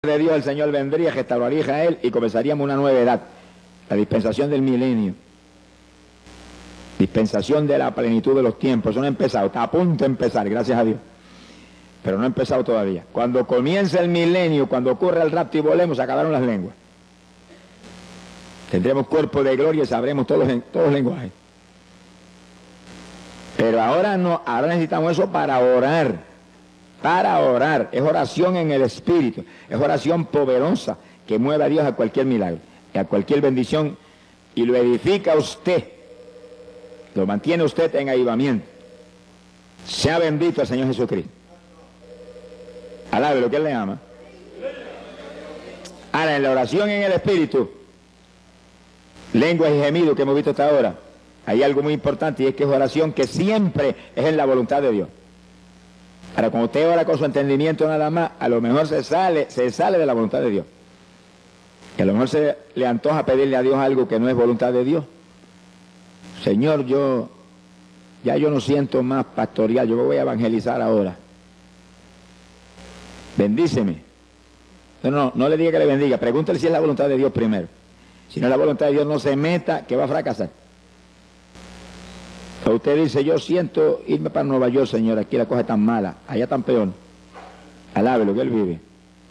de Dios, el Señor vendría, restauraría a Israel y comenzaríamos una nueva edad, la dispensación del milenio, dispensación de la plenitud de los tiempos. Eso no ha empezado, está a punto de empezar, gracias a Dios, pero no ha empezado todavía. Cuando comience el milenio, cuando ocurra el rapto y volemos, se acabaron las lenguas. Tendremos cuerpo de gloria y sabremos todos los lenguajes. Pero ahora no, ahora necesitamos eso para orar. Para orar, es oración en el Espíritu, es oración poderosa que mueve a Dios a cualquier milagro, a cualquier bendición, y lo edifica usted, lo mantiene usted en avivamiento. Sea bendito el Señor Jesucristo. Alabe lo que Él le ama. Ahora, en la oración en el Espíritu, lenguas y gemidos que hemos visto hasta ahora, hay algo muy importante, y es que es oración que siempre es en la voluntad de Dios. Ahora, cuando usted ora con su entendimiento nada más, a lo mejor se sale de la voluntad de Dios. Y a lo mejor se le antoja pedirle a Dios algo que no es voluntad de Dios. Señor, yo no siento más pastorear, yo me voy a evangelizar ahora. Bendíceme. No le diga que le bendiga, pregúntele si es la voluntad de Dios primero. Si no es la voluntad de Dios, no se meta, que va a fracasar. O usted dice, yo siento irme para Nueva York, Señor, aquí la cosa es tan mala, allá tan peor. Alabe lo que Él vive.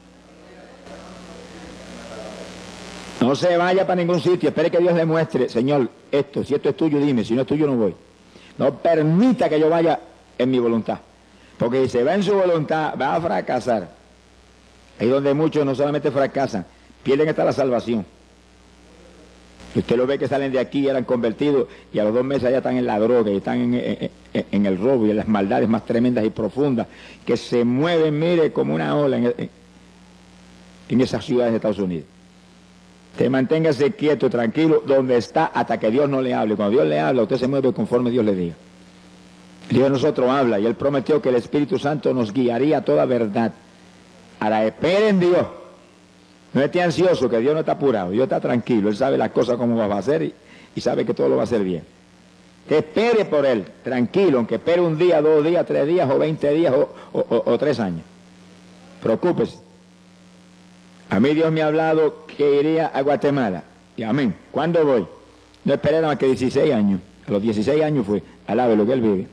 No se vaya para ningún sitio, espere que Dios le muestre, Señor, esto, si esto es tuyo, dime, si no es tuyo, no voy. No permita que yo vaya en mi voluntad, porque si se va en su voluntad, va a fracasar. Ahí donde muchos no solamente fracasan, pierden hasta la salvación. Usted lo ve que salen de aquí y eran convertidos y a los 2 meses ya están en la droga y están en el robo y en las maldades más tremendas y profundas que se mueven, mire, como una ola en esas ciudades de Estados Unidos. Usted manténgase quieto, tranquilo, donde está hasta que Dios no le hable. Cuando Dios le habla, usted se mueve conforme Dios le diga. Dios de nosotros habla y Él prometió que el Espíritu Santo nos guiaría a toda verdad. Ahora esperen en Dios. No esté ansioso, que Dios no está apurado, Dios está tranquilo, Él sabe las cosas cómo va a hacer y sabe que todo lo va a hacer bien. Que espere por Él, tranquilo, aunque espere 1 día, 2 días, 3 días o 20 días o 3 años. Preocúpese. A mí Dios me ha hablado que iría a Guatemala. Y amén. ¿Cuándo voy? No esperé nada más que 16 años. A los 16 años fue. Alabe lo que Él vive.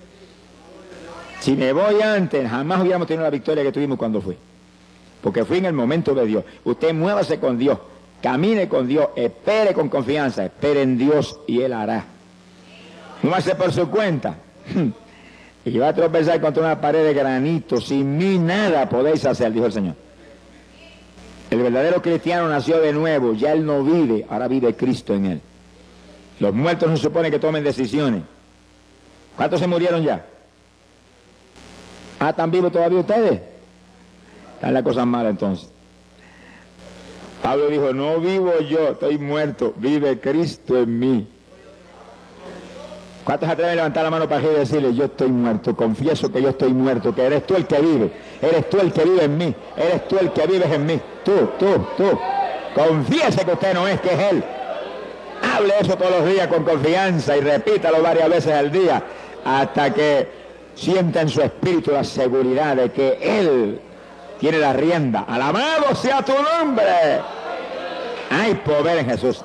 Si me voy antes, jamás hubiéramos tenido la victoria que tuvimos cuando fui. Porque fui en el momento de Dios. Usted muévase con Dios, camine con Dios, espere con confianza, espere en Dios y Él hará. Muévase por su cuenta. Y va a tropezar contra una pared de granito. Sin mí nada podéis hacer, dijo el Señor. El verdadero cristiano nació de nuevo, ya él no vive, ahora vive Cristo en él. Los muertos no se supone que tomen decisiones. ¿Cuántos se murieron ya? ¿Están vivos todavía ustedes? Están las cosas malas entonces. Pablo dijo, no vivo yo, estoy muerto, vive Cristo en mí. ¿Cuántos se atreven a levantar la mano para arriba y decirle, yo estoy muerto, confieso que yo estoy muerto, que eres tú el que vive, eres tú el que vive en mí, eres tú el que vives en mí, tú. Confiese que usted no es, que es Él. Hable eso todos los días con confianza y repítalo varias veces al día hasta que sienta en su espíritu la seguridad de que Él tiene la rienda. Alabado sea tu nombre. Hay poder en Jesús.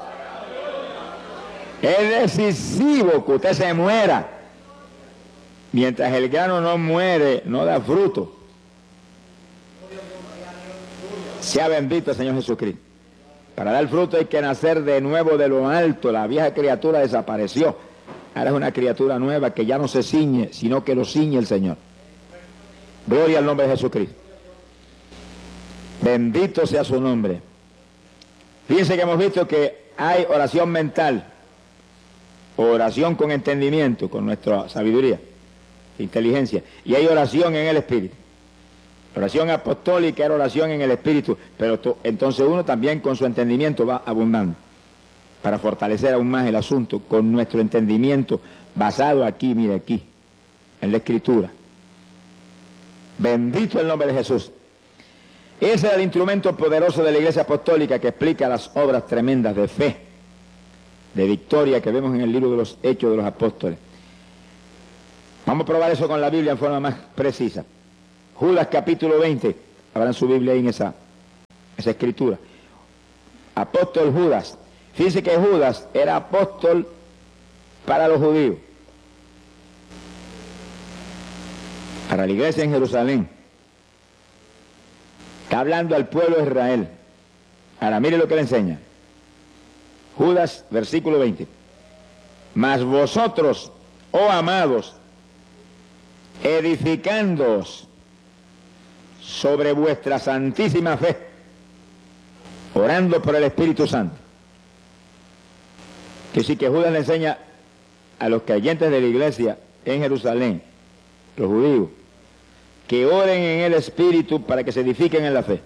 Es decisivo que usted se muera. Mientras el grano no muere, no da fruto. Sea bendito el Señor Jesucristo. Para dar fruto hay que nacer de nuevo de lo alto. La vieja criatura desapareció. Ahora es una criatura nueva que ya no se ciñe, sino que lo ciñe el Señor. Gloria al nombre de Jesucristo. Bendito sea su nombre. Fíjense que hemos visto que hay oración mental, oración con entendimiento, con nuestra sabiduría, inteligencia, y hay oración en el Espíritu. Oración apostólica era oración en el Espíritu, pero entonces uno también con su entendimiento va abundando, para fortalecer aún más el asunto, con nuestro entendimiento basado aquí, mire aquí, en la Escritura. Bendito el nombre de Jesús. Ese es el instrumento poderoso de la Iglesia Apostólica que explica las obras tremendas de fe, de victoria que vemos en el libro de los Hechos de los Apóstoles. Vamos a probar eso con la Biblia en forma más precisa. Judas capítulo 20, abran su Biblia ahí en esa esa escritura. Apóstol Judas. Fíjense que Judas era apóstol para los judíos, para la iglesia en Jerusalén. Está hablando al pueblo de Israel. Ahora mire lo que le enseña. Judas, versículo 20. Mas vosotros, oh amados, edificándoos sobre vuestra santísima fe, orando por el Espíritu Santo. Que sí, que Judas le enseña a los creyentes de la iglesia en Jerusalén, los judíos, que oren en el Espíritu para que se edifiquen en la fe.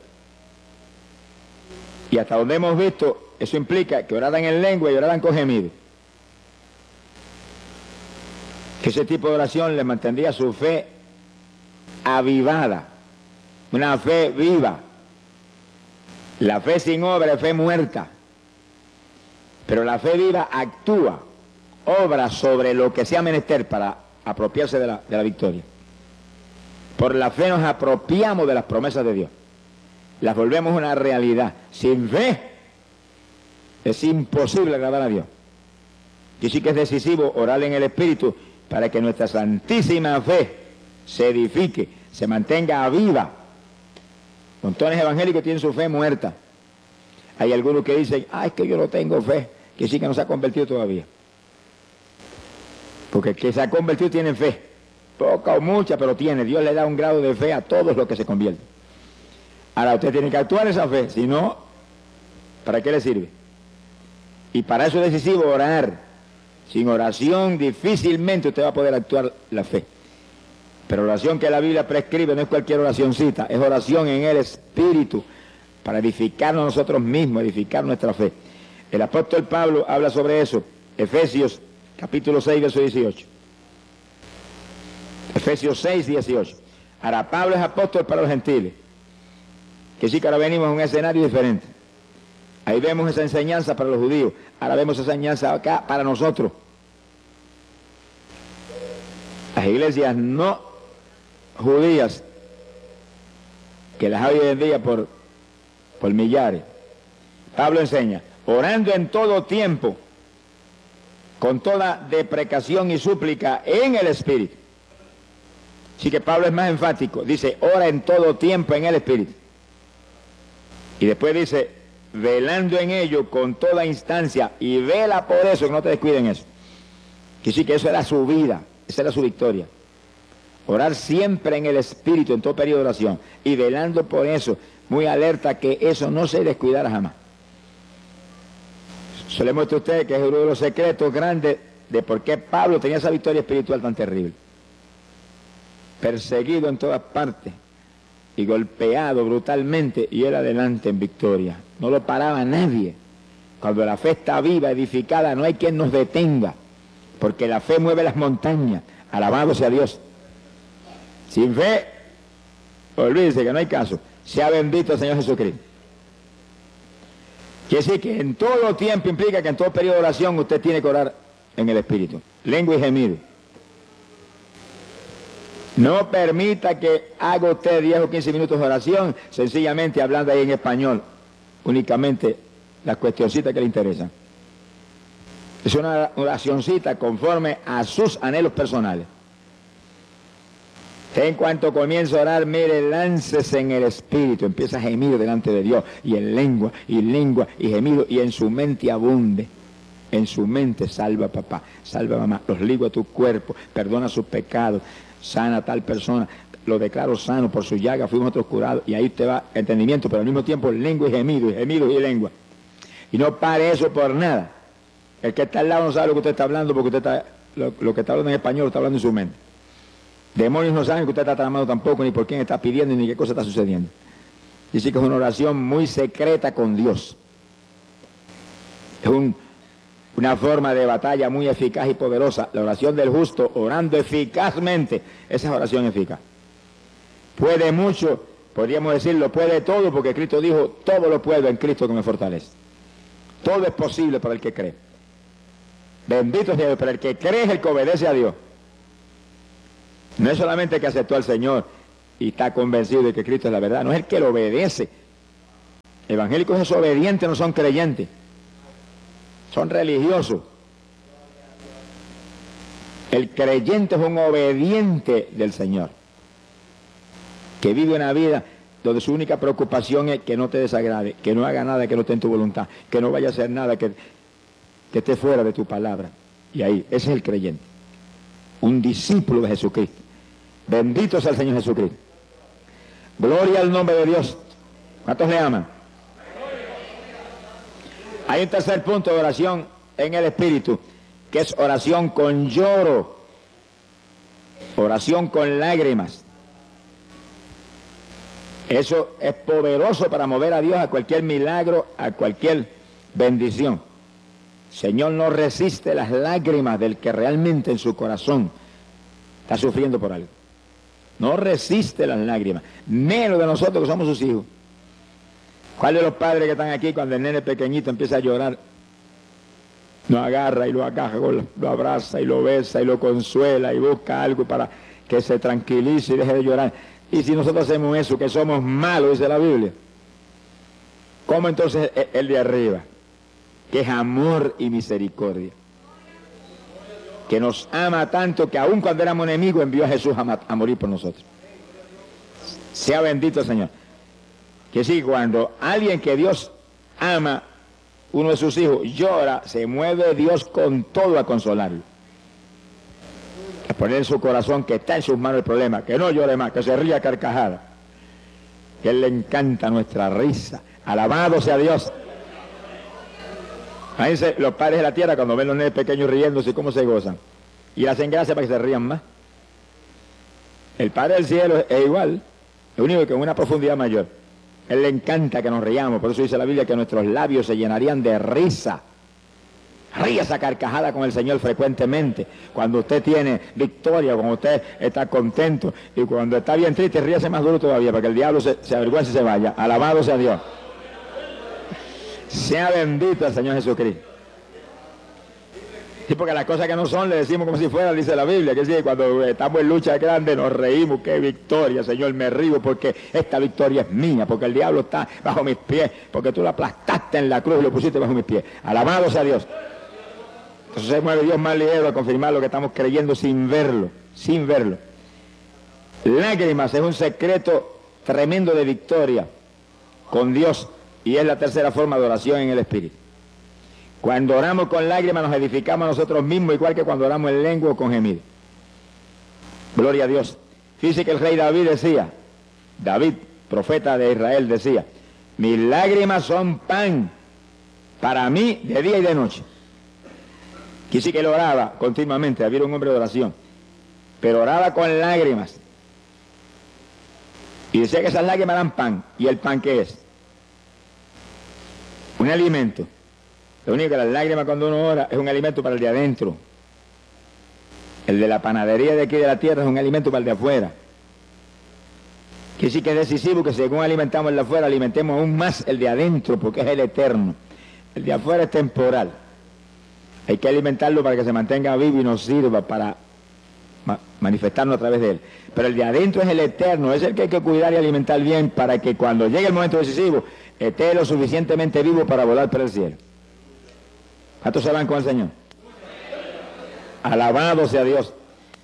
Y hasta donde hemos visto, eso implica que oraran en lengua y oraran con gemido. Que ese tipo de oración le mantendría su fe avivada, una fe viva. La fe sin obra es fe muerta, pero la fe viva actúa, obra sobre lo que sea menester para apropiarse de la victoria. Por la fe nos apropiamos de las promesas de Dios, las volvemos una realidad. Sin fe es imposible agradar a Dios. Y sí que es decisivo orar en el Espíritu para que nuestra santísima fe se edifique, se mantenga viva. Montones evangélicos tienen su fe muerta. Hay algunos que dicen, es que yo no tengo fe, que sí que no se ha convertido todavía. Porque el que se ha convertido tiene fe, poca o mucha, pero tiene. Dios le da un grado de fe a todos los que se convierten. Ahora usted tiene que actuar esa fe, si no, ¿para qué le sirve? Y para eso es decisivo orar. Sin oración difícilmente usted va a poder actuar la fe. Pero la oración que la Biblia prescribe no es cualquier oracioncita, es oración en el Espíritu, para edificarnos nosotros mismos, edificar nuestra fe. El apóstol Pablo habla sobre eso, Efesios capítulo 6, verso 18. Efesios 6, 18. Ahora Pablo es apóstol para los gentiles, que sí que ahora venimos a un escenario diferente. Ahí vemos esa enseñanza para los judíos, ahora vemos esa enseñanza acá para nosotros. Las iglesias no judías, que las hay hoy en día por millares. Pablo enseña, orando en todo tiempo, con toda deprecación y súplica en el Espíritu. Así que Pablo es más enfático, dice, ora en todo tiempo en el Espíritu. Y después dice, velando en ello con toda instancia, y vela por eso, que no te descuiden eso. Que sí que eso era su vida, esa era su victoria. Orar siempre en el Espíritu, en todo periodo de oración, y velando por eso, muy alerta que eso no se descuidara jamás. Se le muestra a ustedes que es uno de los secretos grandes de por qué Pablo tenía esa victoria espiritual tan terrible. Perseguido en todas partes y golpeado brutalmente, y él adelante en victoria. No lo paraba nadie. Cuando la fe está viva, edificada, no hay quien nos detenga, porque la fe mueve las montañas. Alabado sea Dios. Sin fe, olvídese que no hay caso. Sea bendito el Señor Jesucristo. Quiere decir que en todo tiempo implica que en todo periodo de oración usted tiene que orar en el Espíritu. Lengua y gemido. No permita que haga usted 10 o 15 minutos de oración, sencillamente hablando ahí en español, únicamente las cuestioncitas que le interesan. Es una oracioncita conforme a sus anhelos personales. En cuanto comienza a orar, mire, láncese en el Espíritu, empieza a gemir delante de Dios, y en lengua, y gemido, y en su mente abunde. En su mente, salva a papá, salva a mamá, los ligo a tu cuerpo, perdona sus pecados, sana a tal persona, lo declaro sano, por su llaga fuimos nosotros curados, y ahí te va entendimiento, pero al mismo tiempo lengua y gemido y lengua. Y no pare eso por nada. El que está al lado no sabe lo que usted está hablando, porque usted está, lo que está hablando en español lo está hablando en su mente. Demonios no saben que usted está tramando tampoco, ni por quién está pidiendo, ni qué cosa está sucediendo. Y sí que es una oración muy secreta con Dios. Es una forma de batalla muy eficaz y poderosa. La oración del justo, orando eficazmente, esa es oración eficaz. Puede mucho, podríamos decirlo, puede todo, porque Cristo dijo, todo lo puedo en Cristo que me fortalece. Todo es posible para el que cree. Bendito sea Dios, pero el que cree es el que obedece a Dios. No es solamente el que aceptó al Señor y está convencido de que Cristo es la verdad, no es el que lo obedece. Evangélicos desobedientes no son creyentes, son religiosos. El creyente es un obediente del Señor, que vive una vida donde su única preocupación es que no te desagrade, que no haga nada que no esté en tu voluntad, que no vaya a hacer nada que esté fuera de tu palabra. Y ahí, ese es el creyente, un discípulo de Jesucristo. Bendito sea el Señor Jesucristo. Gloria al nombre de Dios. ¿Cuántos le aman? Hay un tercer punto de oración en el Espíritu, que es oración con lloro, oración con lágrimas. Eso es poderoso para mover a Dios a cualquier milagro, a cualquier bendición. Señor no resiste las lágrimas del que realmente en su corazón está sufriendo por algo. No resiste las lágrimas, menos de nosotros que somos sus hijos. ¿Cuál de los padres que están aquí cuando el nene pequeñito empieza a llorar, lo agarra y lo agaja, lo abraza y lo besa y lo consuela y busca algo para que se tranquilice y deje de llorar? Y si nosotros hacemos eso, que somos malos, dice la Biblia, ¿cómo entonces el de arriba, que es amor y misericordia, que nos ama tanto que aun cuando éramos enemigos envió a Jesús a morir por nosotros? Sea bendito el Señor. Que sí, cuando alguien que Dios ama, uno de sus hijos, llora, se mueve Dios con todo a consolarlo, a poner en su corazón que está en sus manos el problema, que no llore más, que se ría a carcajada, que a Él le encanta nuestra risa. Alabado sea Dios. Fíjense, los padres de la tierra cuando ven los nenes pequeños riéndose, cómo se gozan, y le hacen gracia para que se rían más. El Padre del cielo es igual, lo único que en una profundidad mayor. A Él le encanta que nos riamos, por eso dice la Biblia que nuestros labios se llenarían de risa. Ríase a carcajada con el Señor frecuentemente. Cuando usted tiene victoria, cuando usted está contento, y cuando está bien triste, ríase más duro todavía, para que el diablo se avergüence y se vaya. Alabado sea Dios. Sea bendito el Señor Jesucristo. Sí, porque las cosas que no son le decimos como si fueran, dice la Biblia, que sí, cuando estamos en lucha grande nos reímos. ¡Qué victoria, Señor! Me río porque esta victoria es mía, porque el diablo está bajo mis pies, porque tú lo aplastaste en la cruz y lo pusiste bajo mis pies. Alabado sea Dios. Entonces se mueve Dios más ligero a confirmar lo que estamos creyendo sin verlo, sin verlo. Lágrimas es un secreto tremendo de victoria con Dios, y es la tercera forma de oración en el Espíritu. Cuando oramos con lágrimas nos edificamos a nosotros mismos, igual que cuando oramos en lengua o con gemido. Gloria a Dios. Fíjese que el rey David decía, David, profeta de Israel, decía: mis lágrimas son pan para mí de día y de noche. Quise que él oraba continuamente, había un hombre de oración, pero oraba con lágrimas. Y decía que esas lágrimas eran pan. ¿Y el pan qué es? Un alimento. Lo único que las lágrimas cuando uno ora es un alimento para el de adentro. El de la panadería de aquí de la tierra es un alimento para el de afuera. Que sí que es decisivo que según alimentamos el de afuera, alimentemos aún más el de adentro, porque es el eterno. El de afuera es temporal. Hay que alimentarlo para que se mantenga vivo y nos sirva para manifestarnos a través de él. Pero el de adentro es el eterno, es el que hay que cuidar y alimentar bien para que cuando llegue el momento decisivo esté lo suficientemente vivo para volar por el cielo. ¿Cuántos se van con el Señor? Alabado sea Dios.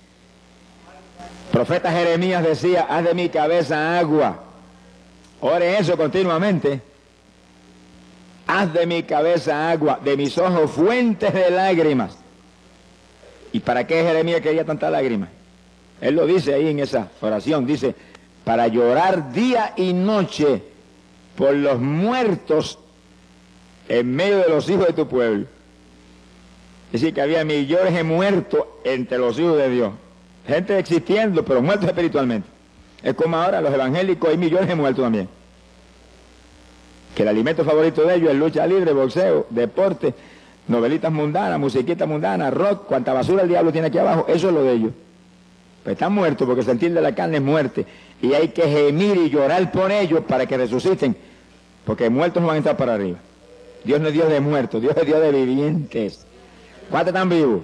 Profeta Jeremías decía: haz de mi cabeza agua. Ore eso continuamente. Haz de mi cabeza agua, de mis ojos fuentes de lágrimas. ¿Y para qué Jeremías quería tantas lágrimas? Él lo dice ahí en esa oración, dice: para llorar día y noche por los muertos en medio de los hijos de tu pueblo. Es decir, que había millones de muertos entre los hijos de Dios. Gente existiendo, pero muertos espiritualmente. Es como ahora los evangélicos, hay millones de muertos también. Que el alimento favorito de ellos es lucha libre, boxeo, deporte, novelitas mundanas, musiquita mundana, rock, cuanta basura el diablo tiene aquí abajo, eso es lo de ellos. Pero están muertos porque el sentir de la carne es muerte. Y hay que gemir y llorar por ellos para que resuciten, porque muertos no van a entrar para arriba. Dios no es Dios de muertos, Dios es Dios de vivientes. ¿Cuántos están vivos?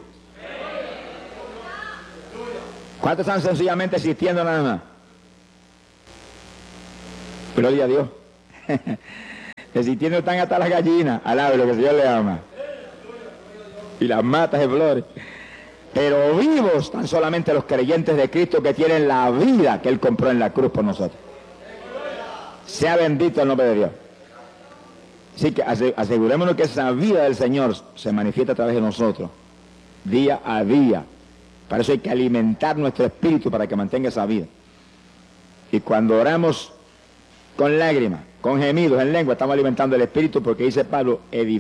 ¿Cuántos están sencillamente existiendo nada más? Gloria a Dios. Existiendo están hasta las gallinas, alabe lo que el Señor le ama. Y las matas de flores. Pero vivos están solamente los creyentes de Cristo que tienen la vida que Él compró en la cruz por nosotros. Sea bendito el nombre de Dios. Así que asegurémonos que esa vida del Señor se manifiesta a través de nosotros, día a día. Para eso hay que alimentar nuestro espíritu para que mantenga esa vida. Y cuando oramos con lágrimas, con gemidos en lengua, estamos alimentando el espíritu, porque dice Pablo,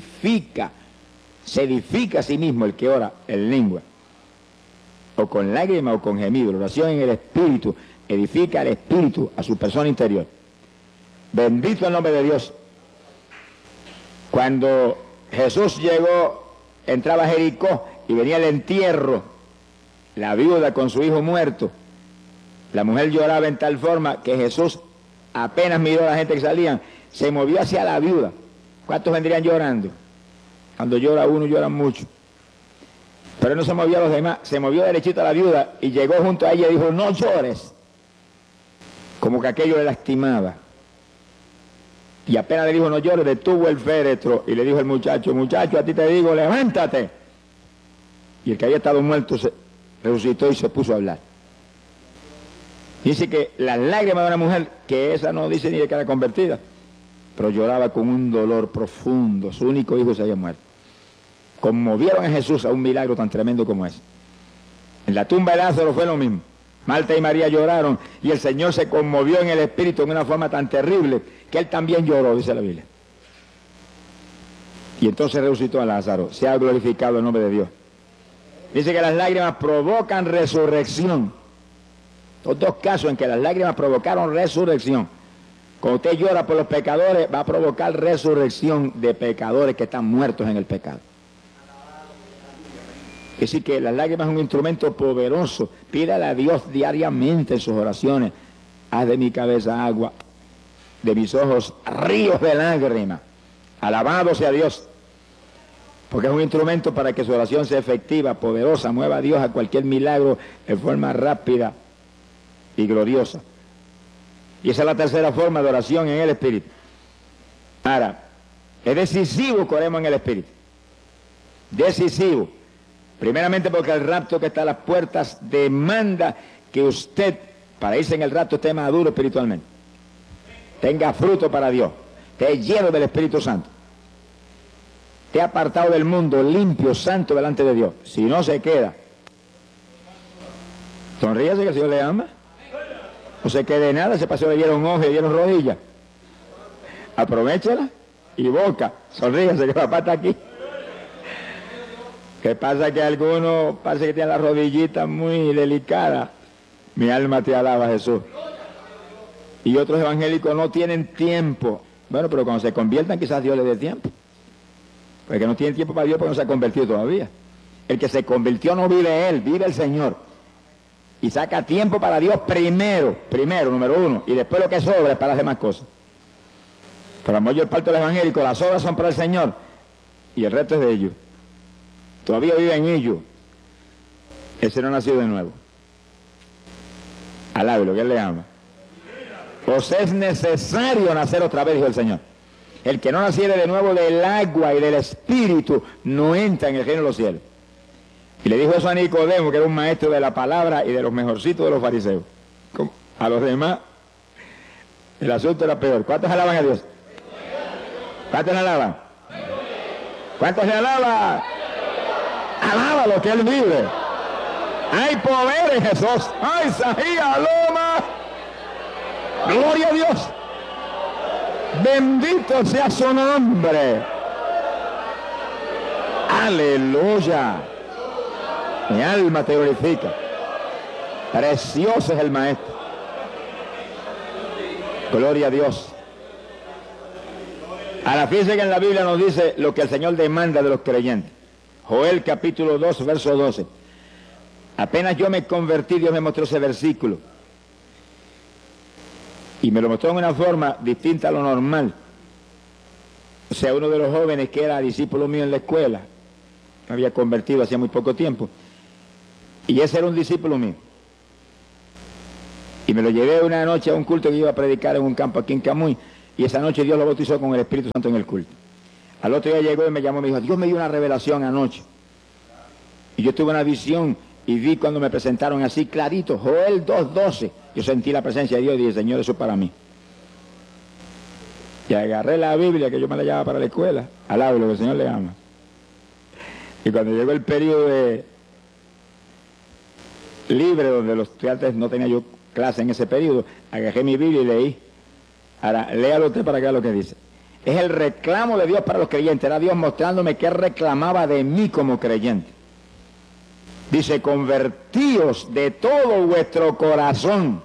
se edifica a sí mismo el que ora en lengua. O con lágrimas o con gemidos. La oración en el espíritu edifica al espíritu, a su persona interior. Bendito el nombre de Dios. Cuando Jesús llegó, entraba a Jericó y venía el entierro, la viuda con su hijo muerto, la mujer lloraba en tal forma que Jesús apenas miró a la gente que salían, se movió hacia la viuda. ¿Cuántos vendrían llorando? Cuando llora uno, lloran mucho. Pero él no se movió a los demás, se movió derechito a la viuda y llegó junto a ella y dijo, no llores. Como que aquello le lastimaba. Y apenas le dijo, no llores, detuvo el féretro y le dijo al muchacho, muchacho, a ti te digo, levántate. Y el que había estado muerto se resucitó y se puso a hablar. Dice que las lágrimas de una mujer, que esa no dice ni de que era convertida, pero lloraba con un dolor profundo, su único hijo se había muerto. Conmovieron a Jesús a un milagro tan tremendo como ese. En la tumba de Lázaro fue lo mismo. Marta y María lloraron y el Señor se conmovió en el espíritu en una forma tan terrible que Él también lloró, dice la Biblia. Y entonces resucitó a Lázaro. Sea glorificado el nombre de Dios. Dice que las lágrimas provocan resurrección. Los dos casos en que las lágrimas provocaron resurrección. Cuando usted llora por los pecadores, va a provocar resurrección de pecadores que están muertos en el pecado. Es decir, que las lágrimas son un instrumento poderoso. Pídale a Dios diariamente en sus oraciones. Haz de mi cabeza agua, de mis ojos ríos de lágrimas. Alabado sea Dios. Porque es un instrumento para que su oración sea efectiva, poderosa, mueva a Dios a cualquier milagro de forma rápida y gloriosa. Y esa es la tercera forma de oración en el Espíritu. Ahora, es decisivo que oremos en el Espíritu. Decisivo. Primeramente porque el rapto que está a las puertas demanda que usted, para irse en el rapto, esté maduro espiritualmente. Tenga fruto para Dios. Esté lleno del Espíritu Santo. Esté apartado del mundo, limpio, santo delante de Dios. Si no se queda. Sonríase que el Señor le ama. No se quede nada, se pasó, le dieron ojos, le dieron rodillas. Aprovéchela y boca. Sonríase que papá está aquí. ¿Qué pasa? Que algunos parece que tienen las rodillitas muy delicadas. Mi alma te alaba, Jesús. Y otros evangélicos no tienen tiempo. Bueno, pero cuando se conviertan quizás Dios les dé tiempo. Porque no tienen tiempo para Dios porque no se ha convertido todavía. El que se convirtió no vive Él, vive el Señor. Y saca tiempo para Dios primero, número uno. Y después lo que sobra es para las demás cosas. Pero la mayor parte de los evangélicos, las obras son para el Señor. Y el resto es de ellos. Todavía vive en ellos. Ese no nació de nuevo. Alábelo, que Él le ama. Pues es necesario nacer otra vez, dijo el Señor. El que no naciere de nuevo del agua y del Espíritu no entra en el reino de los cielos. Y le dijo eso a Nicodemo, que era un maestro de la palabra y de los mejorcitos de los fariseos. A los demás, el asunto era peor. ¿Cuántos alaban a Dios? ¿Cuántos le alaban? ¿Cuántos le alaban? Alábalo, que Él vive. Hay poder en Jesús. ¡Ay, Sahía, Loma! ¡Gloria a Dios! Bendito sea su nombre. ¡Aleluya! Mi alma te glorifica. Precioso es el Maestro. Gloria a Dios. Ahora fíjense que en la Biblia nos dice lo que el Señor demanda de los creyentes. Joel capítulo 2, verso 12. Apenas yo me convertí, Dios me mostró ese versículo. Y me lo mostró en una forma distinta a lo normal. O sea, uno de los jóvenes que era discípulo mío en la escuela, me había convertido hacía muy poco tiempo. Y ese era un discípulo mío. Y me lo llevé una noche a un culto que iba a predicar en un campo aquí en Camuy. Y esa noche Dios lo bautizó con el Espíritu Santo en el culto. Al otro día llegó y me llamó y me dijo, Dios me dio una revelación anoche. Y yo tuve una visión y vi cuando me presentaron así clarito, Joel 2:12. Yo sentí la presencia de Dios y dije, Señor, eso es para mí. Y agarré la Biblia, que yo me la llevaba para la escuela, al lado de lo que el Señor le ama. Y cuando llegó el periodo de libre, donde los estudiantes no tenía yo clase en ese periodo, agarré mi Biblia y leí. Ahora, léalo usted para que vea lo que dice. Es el reclamo de Dios para los creyentes. Era Dios mostrándome qué reclamaba de mí como creyente. Dice, convertíos de todo vuestro corazón.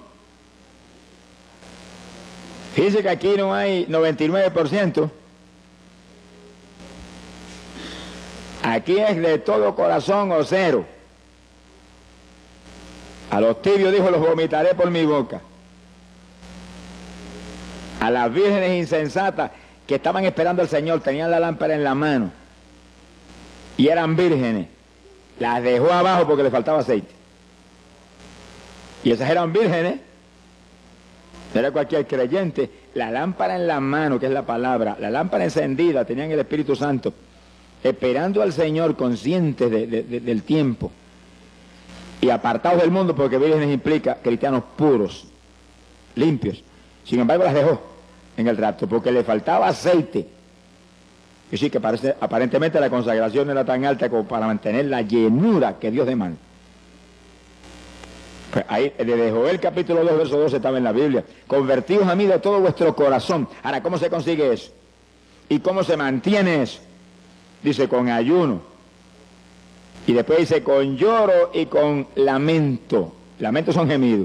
Fíjese que aquí no hay 99%. Aquí es de todo corazón o cero. A los tibios dijo, los vomitaré por mi boca. A las vírgenes insensatas que estaban esperando al Señor, tenían la lámpara en la mano y eran vírgenes, las dejó abajo porque le faltaba aceite. Y esas eran vírgenes, no era cualquier creyente. La lámpara en la mano, que es la palabra, la lámpara encendida, tenían el Espíritu Santo, esperando al Señor, conscientes del tiempo y apartados del mundo, porque vírgenes implica cristianos puros, limpios. Sin embargo, las dejó en el rapto porque le faltaba aceite. Y sí que aparentemente la consagración era tan alta como para mantener la llenura que Dios demanda. Pues ahí, desde Joel capítulo 2, verso 12 estaba en la Biblia. Convertíos a mí de todo vuestro corazón. Ahora, ¿cómo se consigue eso? ¿Y cómo se mantiene eso? Dice, con ayuno. Y después dice, con lloro y con lamento. Lamentos son gemidos.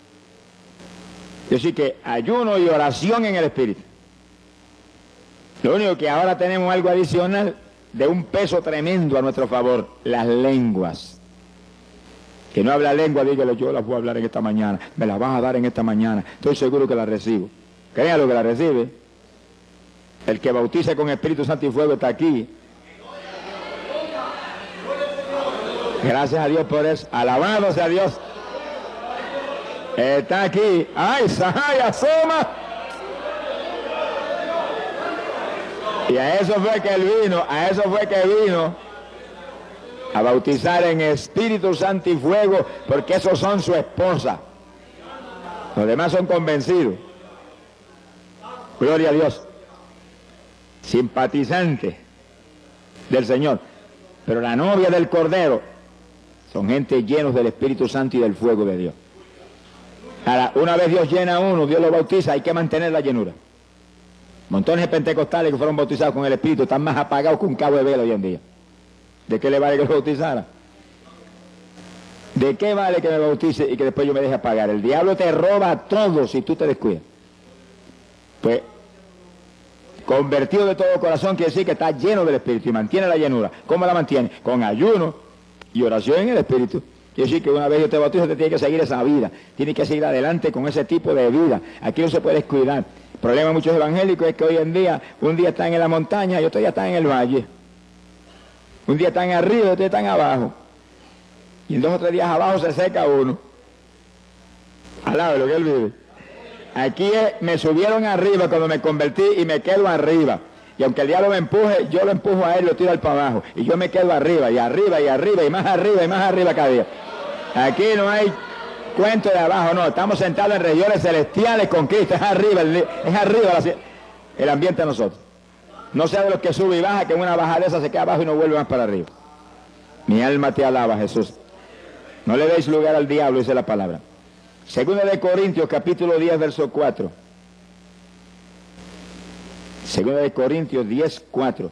Es decir, que ayuno y oración en el Espíritu. Lo único que ahora tenemos algo adicional de un peso tremendo a nuestro favor, las lenguas. Que no habla lengua, dígale, yo las voy a hablar en esta mañana, me las vas a dar en esta mañana, estoy seguro que las recibo. Créalo que las recibe. El que bautiza con Espíritu Santo y fuego está aquí. Gracias a Dios por eso. Alabado sea Dios. Está aquí. ¡Ay, Sahaya, asoma! Y a eso fue que él vino, a bautizar en Espíritu Santo y fuego, porque esos son su esposa. Los demás son convencidos. Gloria a Dios. Simpatizantes del Señor. Pero la novia del Cordero son gente llenos del Espíritu Santo y del fuego de Dios. Ahora, una vez Dios llena a uno, Dios lo bautiza, hay que mantener la llenura. Montones de pentecostales que fueron bautizados con el Espíritu están más apagados que un cabo de vela hoy en día. ¿De qué le vale que lo bautizara? ¿De qué vale que me bautice y que después yo me deje apagar? El diablo te roba todo si tú te descuidas. Pues, convertido de todo corazón quiere decir que está lleno del Espíritu y mantiene la llenura. ¿Cómo la mantiene? Con ayuno y oración en el Espíritu. Quiere decir que una vez yo te bautizo, te tiene que seguir esa vida. Tiene que seguir adelante con ese tipo de vida. Aquí no se puede descuidar. El problema de muchos evangélicos es que hoy en día, un día están en la montaña y otro día están en el valle. Un día están arriba y otro día están abajo. Y en 2 o 3 días abajo se seca uno. Al lado de lo que él vive. Aquí me subieron arriba cuando me convertí y me quedo arriba. Y aunque el diablo me empuje, yo lo empujo a él y lo tiro al para abajo. Y yo me quedo arriba y arriba y arriba y más arriba y más arriba cada día. Aquí no hay cuento de abajo, no. Estamos sentados en regiones celestiales con Cristo. Es arriba el ambiente de nosotros. No sea de los que sube y baja, que en una bajada esa se queda abajo y no vuelve más para arriba. Mi alma te alaba, Jesús. No le deis lugar al diablo, dice la palabra. Segunda de Corintios, capítulo 10, verso 4. Segunda de Corintios 10, 4.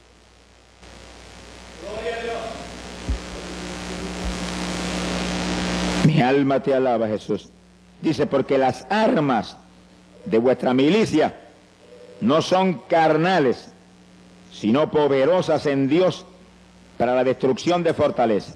Mi alma te alaba, Jesús. Dice, porque las armas de vuestra milicia no son carnales, sino poderosas en Dios para la destrucción de fortalezas.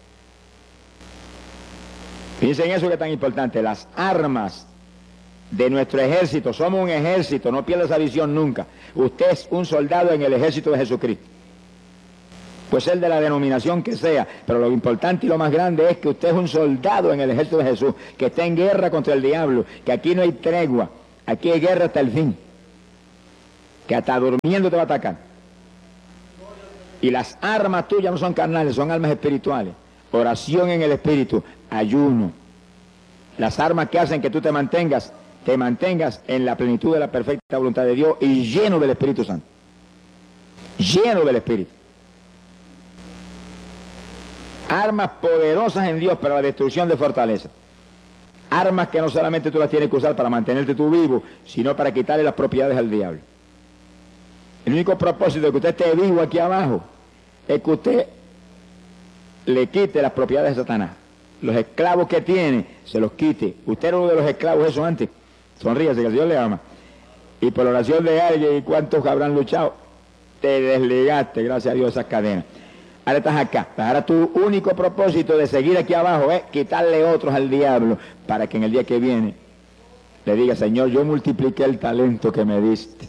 Fíjense en eso que es tan importante, las armas de nuestro ejército. Somos un ejército, no pierda esa visión nunca. Usted es un soldado en el ejército de Jesucristo. Puede ser de la denominación que sea, pero lo importante y lo más grande es que usted es un soldado en el ejército de Jesús, que está en guerra contra el diablo, que aquí no hay tregua, aquí hay guerra hasta el fin. que hasta durmiendo te va a atacar. Y las armas tuyas no son carnales, son armas espirituales. Oración en el espíritu, ayuno. Las armas que hacen que tú te mantengas en la plenitud de la perfecta voluntad de Dios y lleno del Espíritu Santo. Lleno del Espíritu. Armas poderosas en Dios para la destrucción de fortaleza. Armas que no solamente tú las tienes que usar para mantenerte tú vivo, sino para quitarle las propiedades al diablo. El único propósito de que usted esté vivo aquí abajo es que usted le quite las propiedades de Satanás. Los esclavos que tiene, se los quite. Usted era uno de los esclavos eso antes. Sonríase, que el Señor le ama. Y por la oración de alguien, ¿y cuántos habrán luchado? Te desligaste, gracias a Dios, de esas cadenas. Ahora estás acá. Ahora tu único propósito de seguir aquí abajo es quitarle otros al diablo para que en el día que viene le diga, Señor, yo multipliqué el talento que me diste.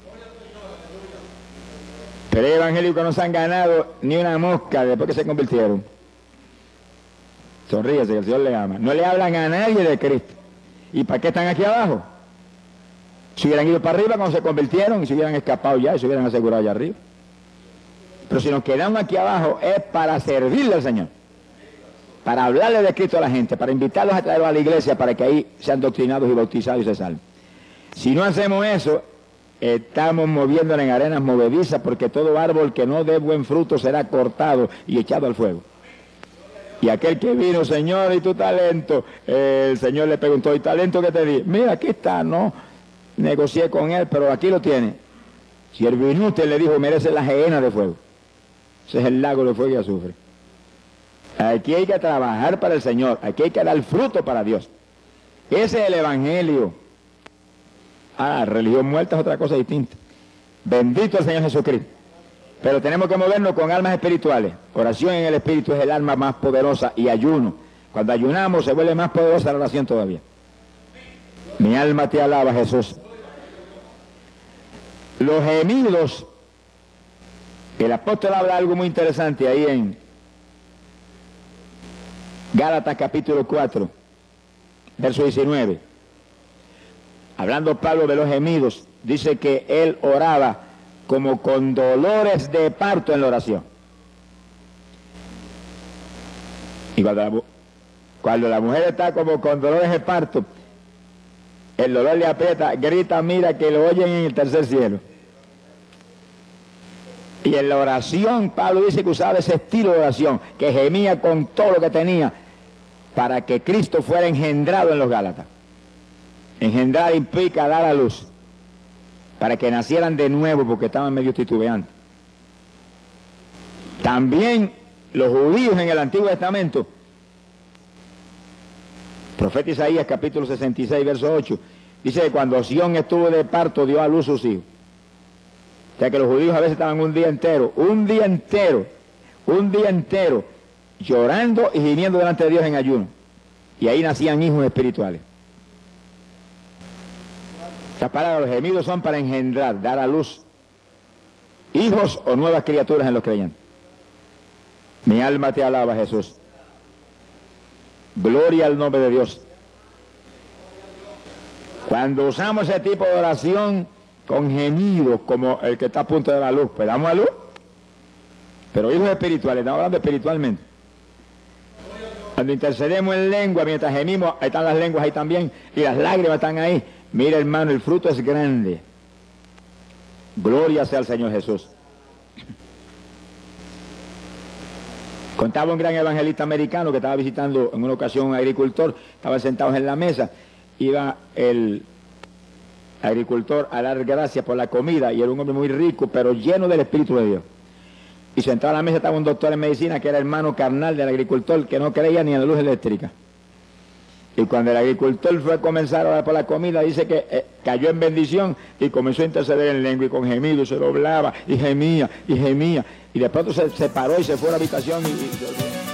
Pero hay evangélicos no se han ganado ni una mosca después que se convirtieron. Sonríese, que el Señor le ama. No le hablan a nadie de Cristo. ¿Y para qué están aquí abajo? Si hubieran ido para arriba cuando se convirtieron y se hubieran escapado ya y se hubieran asegurado allá arriba. Pero si nos quedamos aquí abajo es para servirle al Señor. Para hablarle de Cristo a la gente, para invitarlos a traerlos a la iglesia para que ahí sean doctrinados y bautizados y se salven. Si no hacemos eso, estamos moviéndonos en arenas movedizas porque todo árbol que no dé buen fruto será cortado y echado al fuego. Y aquel que vino, Señor, ¿y tu talento? El Señor le preguntó, ¿y talento qué te di? Mira, aquí está, no negocié con él, pero aquí lo tiene. Siervo inútil, le dijo, merece la gehenna de fuego. Ese es el lago de fuego y azufre. Aquí hay que trabajar para el Señor, aquí hay que dar fruto para Dios. Ese es el Evangelio. Religión muerta es otra cosa distinta. Bendito el Señor Jesucristo. Pero tenemos que movernos con almas espirituales. Oración en el espíritu es el alma más poderosa y ayuno. Cuando ayunamos se vuelve más poderosa la oración todavía. Mi alma te alaba, Jesús. Los gemidos. El apóstol habla algo muy interesante ahí en Gálatas capítulo 4, verso 19. Hablando Pablo de los gemidos, dice que él oraba como con dolores de parto en la oración. Y cuando la mujer está como con dolores de parto, el dolor le aprieta, grita, mira que lo oyen en el tercer cielo. Y en la oración, Pablo dice que usaba ese estilo de oración, que gemía con todo lo que tenía, para que Cristo fuera engendrado en los Gálatas. Engendrar implica dar a luz, para que nacieran de nuevo, porque estaban medio titubeantes. También los judíos en el Antiguo Testamento, profeta Isaías capítulo 66, verso 8, dice que cuando Sión estuvo de parto, dio a luz sus hijos. O sea que los judíos a veces estaban un día entero, llorando y gimiendo delante de Dios en ayuno. Y ahí nacían hijos espirituales. Estas palabras, los gemidos son para engendrar, dar a luz hijos o nuevas criaturas en los creyentes. Mi alma te alaba, Jesús. Gloria al nombre de Dios. Cuando usamos ese tipo de oración con gemidos, como el que está a punto de dar a luz, pues damos a luz. Pero hijos espirituales, estamos hablando espiritualmente. Cuando intercedemos en lengua, mientras gemimos, ahí están las lenguas ahí también, y las lágrimas están ahí. Mira, hermano, el fruto es grande. Gloria sea al Señor Jesús. Contaba un gran evangelista americano que estaba visitando en una ocasión un agricultor, estaban sentados en la mesa, iba el agricultor a dar gracias por la comida, y era un hombre muy rico, pero lleno del Espíritu de Dios. Y sentado a la mesa estaba un doctor en medicina que era hermano carnal del agricultor, que no creía ni en la luz eléctrica. Y cuando el agricultor fue a comenzar a orar por la comida, dice que cayó en bendición y comenzó a interceder en lengua y con gemido, se doblaba y gemía y gemía. Y de pronto se paró y se fue a la habitación y